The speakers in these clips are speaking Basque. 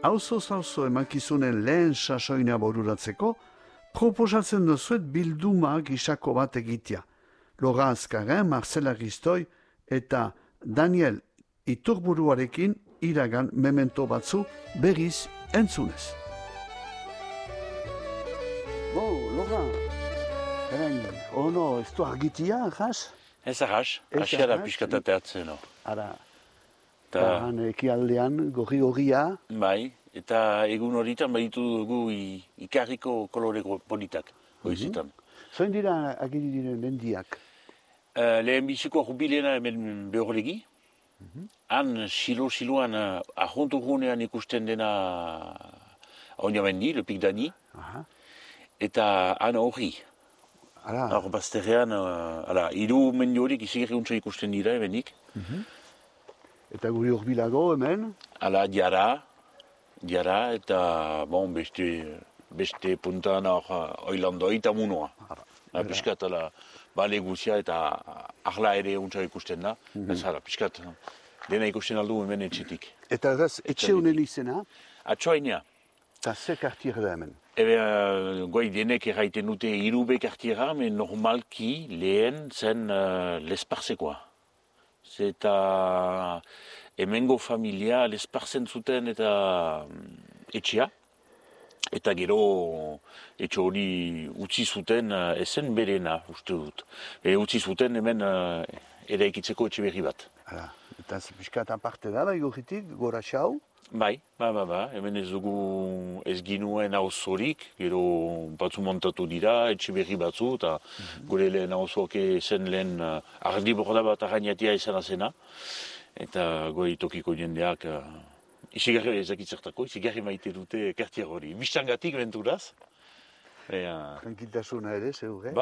auzo emankizunen lehen sasoina bururatzeko, proposatzen dozuet bilduma gisako bat egitea. Lora Azkarren, Marcela Gistoi eta Daniel Iturburuarekin iragan memento berriz entzunez. Lora, ono, ez du argitia, jas? Ez ahas, hasia da pixkatateatzen. Ara, eta ekialdean gorri-gorria. Bai, eta egun horietan baditu dugu ikarriko kolore politak, goizitan. Zoin dira agiri diren mendiak? Lehen biziko jubilena hemen behorlegi. Han siloan ahontugunean ikusten dena Oinamendi, Lepik Dani. Eta han hori. Hor bazterrean, hiru mendi horiek izigarri untsa ikusten dira hemenik. Eta guri horbilago hemen? Diara, eta beste puntan oilandoi eta munoa. Piskat, bale guzia eta ahla ere untsa ikusten da. Piskat, dena ikusten aldu hemen etxetik. Eta etxe honen izena? Atxoainea. Eta ze kartier da hemen? Goi denek erraiten dute irube kartiera, men normalki lehen zen lesparzekoa. Eta hemengo familia lesparzen zuten eta etxea. Eta gero etxe hori utzi zuten ezen berena, uste dut. Utzi zuten hemen eraikitzeko etxe berri bat. Eta pixkat aparte da, igorritik, gora xau? Bai, hemen ez dugu ez ginuen auzorik, gero batzu montatu dira, etxe berri batzu, eta gure lehen auzoak zen lehen ardi borda bat arrainatia izan zena. Eta goi tokiko jendeak izigarri ezakitzertako, izigarri maite dute kartier hori. Bistangatik benturaz. Tranquiltasuna ere, zeur,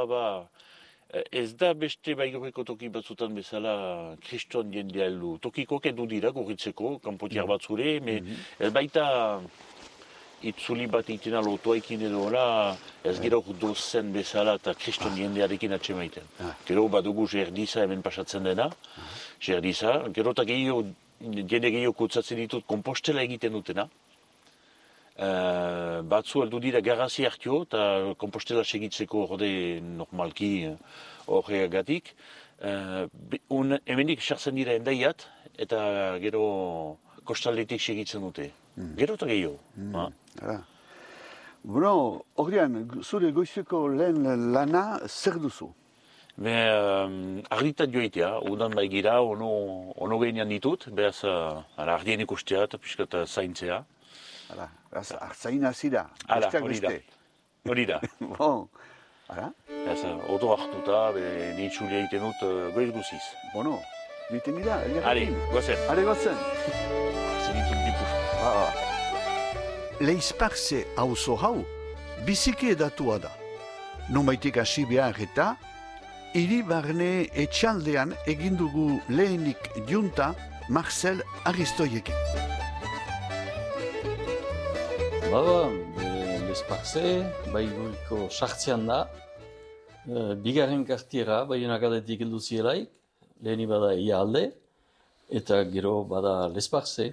Ez da beste baigorreko toki batzutan bezala kriston jendea heldu. Tokiko kendu dira gorritzeko, kanpotiar batzure, ez baita itzuli bat itena lotuaikin edo ez gero dozen bezala eta kriston jendearekin atxemaiten. Gero badugu Gerdiza hemen pasatzen dena, Gerdiza, gero eta jende gehiago kutsatzen ditut kompostela egiten dutena. Batzu heldu dira garrazi hartio eta kompostela segitzeko orde normalki horregatik. Hemenik sartzen dira endaiat eta gero kostaldetik segitzen dute. Gero eta gehiago. Bueno, horrean, zure goizeko lehen lana zer duzu? Arditat joitea, udan baigira, ono gehinean ditut, behaz ardien ikustea eta pixkat zaintzea. Artzaina zira, besteak beste. Hori da. Oto hartuta, nintxulia egiten dut goiz guziz. Bueno, egiten dira, elgarrekin. Gozen. Gozen. Zinitun dipuz. Leizparze auzo hau, biziki edatua da. Nomaitik hasi behar eta, hiri barne etxaldean egindugu lehenik junta Marcel Aristoiekin. Lesparze, baiguriko sartzean da, bigarren kartiera, Baionak aldetik heldu zielaik, leheni bada ia alde, eta gero bada Lesparze.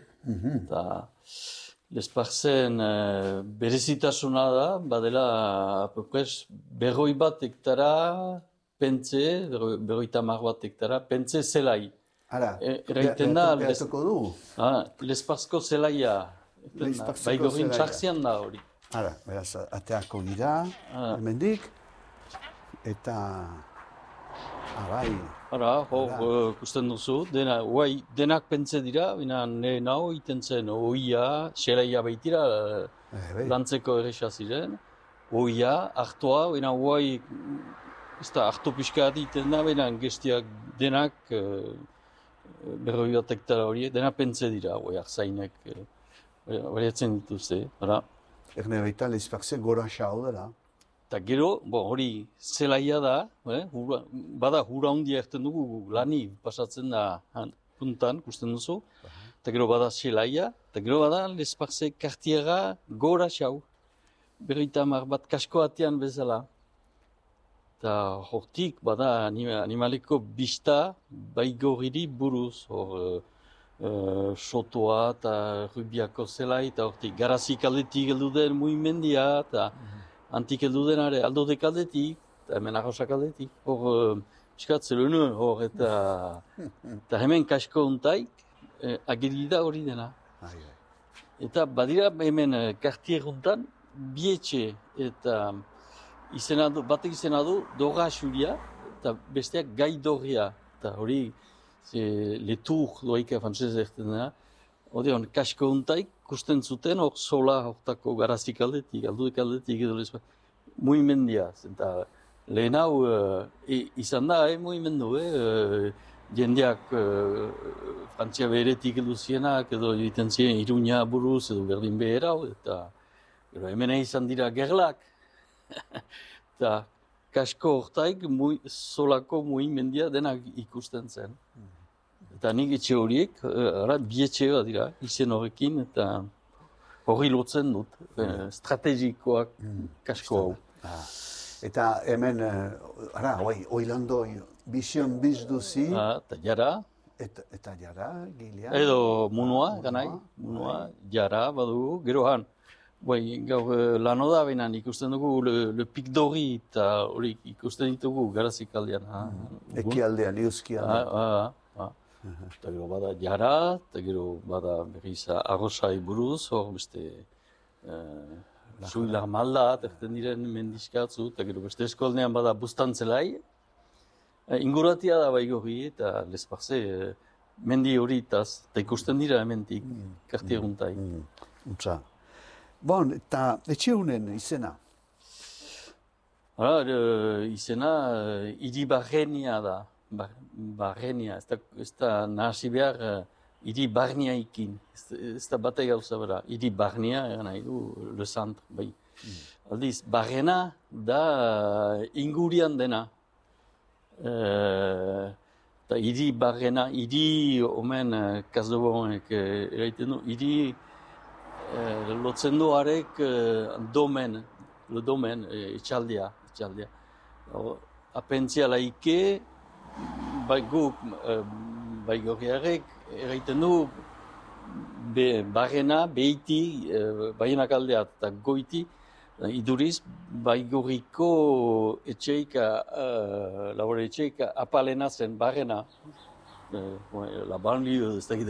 Lesparzen berezitasuna da, badela berroi bat hektara pentze, berroita mar bat hektara pentze zelai. Erraiten da, Lesparzko zelaia. Baigorin txartzean da hori. Beraz, ateako dira, hemendik, eta, bai. Kusten duzu, denak pentze dira, nire hau iten zen oia, xelaia baitira, lantzeko erresa ziren, oia, hartoa, oai, ez da, harto pixka iten da, gestiak denak, berroi bat hektara horiek, denak pentze dira, oai, arzainek, Horretzen dituzte, Erne baita Leizparze gora xau dela. Eta gero, hori zelaia da, bada hura handia erten dugu lani pasatzen da puntan, kusten duzu. Eta gero bada zelaia, eta gero bada Leizparze kartiera gora xau. Berroita mar bat kasko atean bezala. Eta hortik bada animaleko bista baigoriri buruz. Sotoa eta Rubiako zelai, eta hortik Garazik aldetik heldu den mugimendia, eta antik heldu denare Aldodek aldetik, eta hemen Arrosak aldetik. Hor, piskat zelenu, hor, eta hemen kasko untaik, ageri da hori dena. Eta badira hemen kartier juntan, bietxe, eta batek izena du Dora Xuria, eta besteak Gai Dorria, eta hori, letur doaika frantzez erten dena, hori kasko untaik, kusten zuten hor sola hortako Garazik aldetik, Aldodek aldetik edo lezpa, mugimendia, eta lehen hau izan da, mugimendu, jendeak Frantzia beheretik edo zienak, edo egiten ziren Iruña buruz, edo berdin beherau, eta hemen izan dira gerlak, eta kasko hortaik solako mugimendia denak ikusten zen. Eta nik etxe horiek, bietxe bat dira, izen horrekin, eta hori lotzen dut, strategikoak kasko hau. Eta hemen, oilando, bizion bizduzi. Eta jara. Eta jara, gilea. Edo munua, ganai, munua, jara, badugu, geroan. Gaur lano da benan ikusten dugu le Pic d'Ori, eta hori ikusten ditugu Garazik aldean. Ekialdean, Euskialdean. Eta gero bada jara, eta gero bada berriz Arrosai buruz, hor beste Zuilar malda, erten diren mendizkatzu, eta gero beste eskolnean bada Bustantzelai. Inguratia da baigorri, eta lezparze mendi horitaz, eta ikusten dira hementik, kartieruntai. Untza. Bon, eta etxe honen izena? Izena Hiri Barrenia da. Barrenia, ez da nahasi behar Hiri Barniaikin. Ez da batei gauza bera. Hiri Barnia, nahi du, le centre, bai. Aldiz, Barrena da ingurian dena. Eta Hiri Barrena, hiri omen Kasdobonek eraiten du, hiri lotzen du harek domen, le domen, etxaldea. Apentzia laike, baigorriarek eraiten du Barrena, behiti, Baienak aldeat eta goiti, iduriz, baigorriko etxeika, labore etxeika apalena zen Barrena. La banlieue, ez da